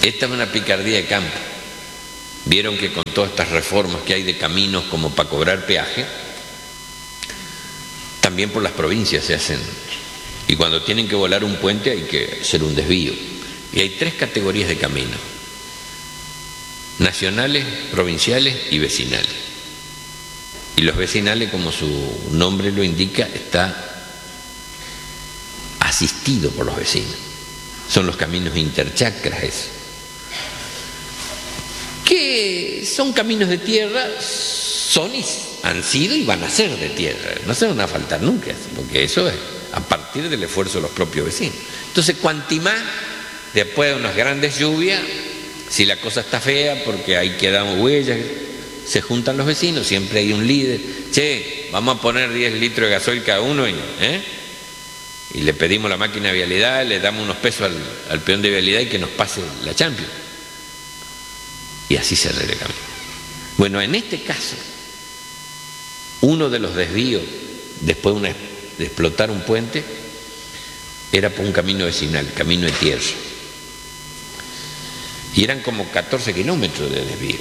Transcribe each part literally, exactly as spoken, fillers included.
Esta es una picardía de campo. Vieron que con todas estas reformas que hay de caminos como para cobrar peaje, también por las provincias se hacen. Y cuando tienen que volar un puente hay que hacer un desvío. Y hay tres categorías de caminos: nacionales, provinciales y vecinales. Y los vecinales, como su nombre lo indica, está asistido por los vecinos. Son los caminos interchacras esos, que son caminos de tierra, son y han sido y van a ser de tierra, no se van a faltar nunca, porque eso es a partir del esfuerzo de los propios vecinos. Entonces, cuanti más, después de unas grandes lluvias, si la cosa está fea, porque ahí quedan huellas, se juntan los vecinos, siempre hay un líder: che, vamos a poner diez litros de gasoil cada uno, y, ¿eh? y le pedimos la máquina de vialidad, le damos unos pesos al, al peón de vialidad y que nos pase la Champions. Y así se arregla el camino. Bueno, en este caso, uno de los desvíos, después de, una, de explotar un puente, era por un camino vecinal, camino de tierra. Y eran como catorce kilómetros de desvío.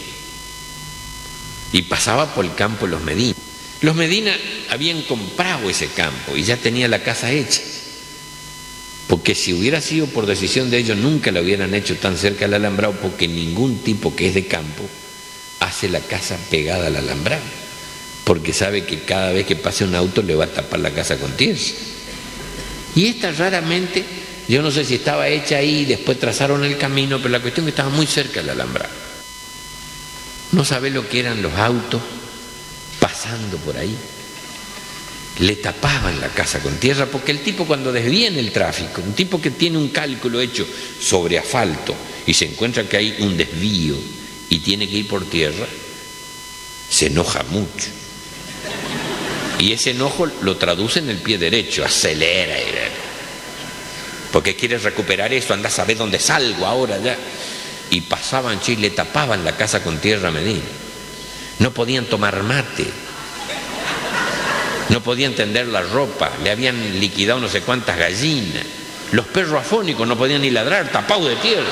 Y pasaba por el campo de los Medina. Los Medina habían comprado ese campo y ya tenía la casa hecha. Porque si hubiera sido por decisión de ellos, nunca la hubieran hecho tan cerca al alambrado, porque ningún tipo que es de campo hace la casa pegada al alambrado, porque sabe que cada vez que pase un auto le va a tapar la casa con tierra. Y esta raramente, yo no sé si estaba hecha ahí, después trazaron el camino, pero la cuestión es que estaba muy cerca del alambrado. No sabe lo que eran los autos pasando por ahí. Le tapaban la casa con tierra, porque el tipo, cuando desvía en el tráfico, un tipo que tiene un cálculo hecho sobre asfalto y se encuentra que hay un desvío y tiene que ir por tierra, se enoja mucho. Y ese enojo lo traduce en el pie derecho: acelera, porque quiere recuperar eso, anda a saber dónde salgo ahora ya. Y pasaban, che, y le tapaban la casa con tierra a Medina. No podían tomar mate, no podían tender la ropa, le habían liquidado no sé cuántas gallinas. Los perros afónicos no podían ni ladrar, tapados de tierra.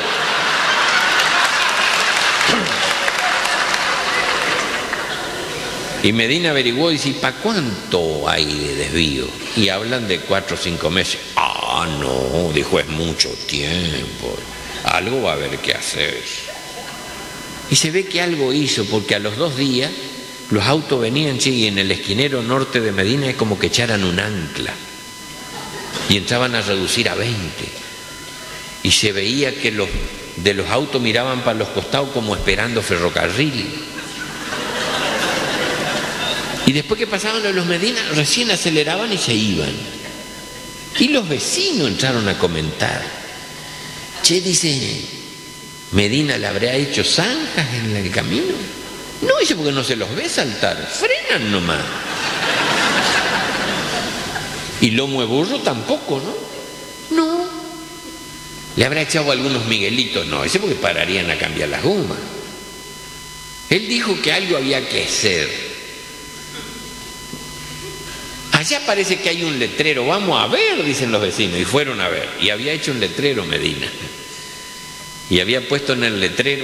Y Medina averiguó y dice: ¿para cuánto hay de desvío? Y hablan de cuatro o cinco meses. Ah, no, dijo, es mucho tiempo, algo va a haber que hacer. Y se ve que algo hizo, porque a los dos días los autos venían, sí, y en el esquinero norte de Medina es como que echaran un ancla y entraban a reducir a veinte, y se veía que los de los autos miraban para los costados como esperando ferrocarril. Y después que pasaban a los Medina, recién aceleraban y se iban. Y los vecinos entraron a comentar: che, dice, ¿Medina le habrá hecho zanjas en el camino? No, dice, porque no se los ve saltar, frenan nomás. Y lomo de burro tampoco, ¿no? No. ¿Le habrá echado algunos miguelitos? No, ese porque pararían a cambiar las gomas. Él dijo que algo había que hacer. Allá parece que hay un letrero, vamos a ver, dicen los vecinos, y fueron a ver. Y había hecho un letrero Medina. Y había puesto en el letrero: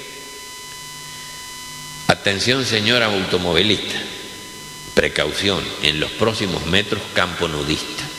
atención señora automovilista, precaución, en los próximos metros campo nudista.